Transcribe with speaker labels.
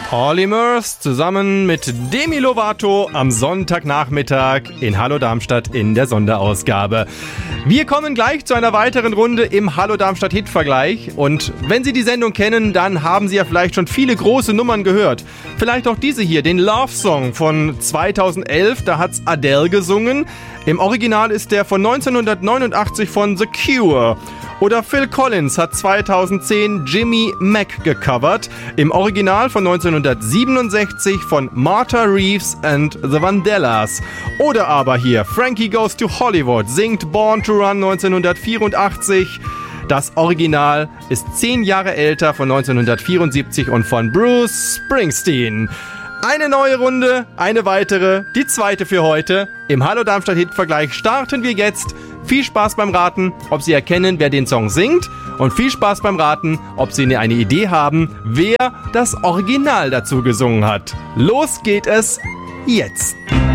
Speaker 1: Polymers zusammen mit Demi Lovato am Sonntagnachmittag in Hallo Darmstadt in der Sonderausgabe. Wir kommen gleich zu einer weiteren Runde im Hallo Darmstadt Hitvergleich. Und wenn Sie die Sendung kennen, dann haben Sie ja vielleicht schon viele große Nummern gehört. Vielleicht auch diese hier, den Love Song von 2011, da hat's Adele gesungen. Im Original ist der von 1989 von The Cure. Oder Phil Collins hat 2010 Jimmy Mac gecovert. Im Original von 1967 von Martha Reeves and the Vandellas. Oder aber hier Frankie Goes to Hollywood singt Born to Run 1984. Das Original ist 10 Jahre älter, von 1974 und von Bruce Springsteen. Eine neue Runde, eine weitere, die zweite für heute. Im Hallo Darmstadt Hitvergleich starten wir jetzt. Viel Spaß beim Raten, ob Sie erkennen, wer den Song singt. Und viel Spaß beim Raten, ob Sie eine Idee haben, wer das Original dazu gesungen hat. Los geht es jetzt.